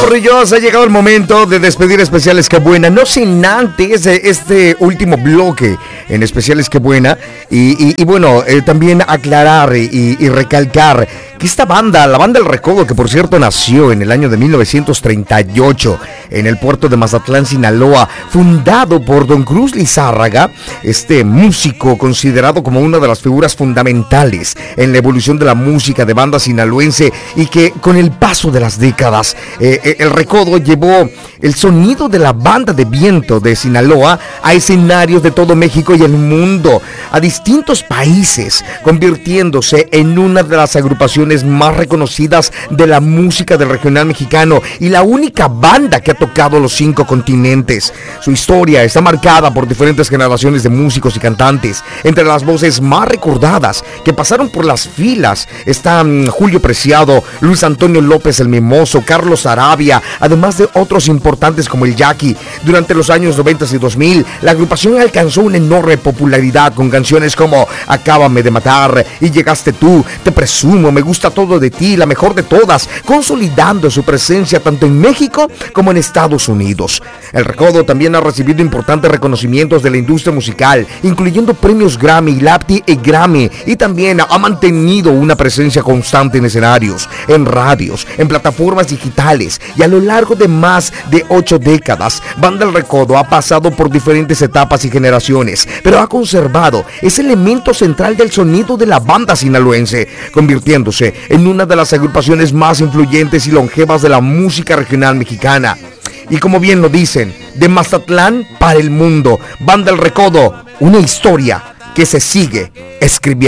Morrillos, ha llegado el momento de despedir Especiales Qué Buena. No sin antes este último bloque en Especiales Qué Buena. Y bueno, también aclarar y recalcar que esta banda, la banda El Recodo, que por cierto nació en el año de 1938 en el puerto de Mazatlán, Sinaloa, fundado por Don Cruz Lizárraga, este músico considerado como una de las figuras fundamentales en la evolución de la música de banda sinaloense, y que con el paso de las décadas, El Recodo llevó el sonido de la banda de viento de Sinaloa a escenarios de todo México y el mundo, a distintos países, convirtiéndose en una de las agrupaciones más reconocidas de la música del regional mexicano y la única banda que ha tocado los 5 continentes. Su historia está marcada por diferentes generaciones de músicos y cantantes. Entre las voces más recordadas que pasaron por las filas están Julio Preciado, Luis Antonio López el Mimoso, Carlos Arabia, además de otros importantes como el Jackie. Durante los años 90 y 2000, la agrupación alcanzó una enorme popularidad con canciones como Acábame de Matar y Llegaste Tú, Te Presumo, Me Gusta Todo de Ti, La Mejor de Todas, consolidando su presencia tanto en México como en Estados Unidos. El Recodo también ha recibido importantes reconocimientos de la industria musical, incluyendo premios Grammy, Lapti y Grammy, y también ha mantenido una presencia constante en escenarios, en radios, en plataformas digitales, y a lo largo de más de 8 décadas, Banda El Recodo ha pasado por diferentes etapas y generaciones, pero ha conservado ese elemento central del sonido de la banda sinaloense, convirtiéndose en una de las agrupaciones más influyentes y longevas de la música regional mexicana. Y como bien lo dicen, de Mazatlán para el mundo, Banda El Recodo, una historia que se sigue escribiendo.